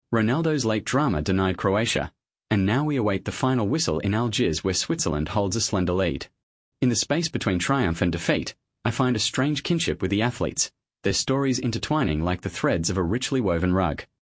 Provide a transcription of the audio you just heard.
Ronaldo's late drama denied Croatia, and now we await the final whistle in Algiers where Switzerland holds a slender lead. In the space between triumph and defeat, I find a strange kinship with the athletes, their stories intertwining like the threads of a richly woven rug.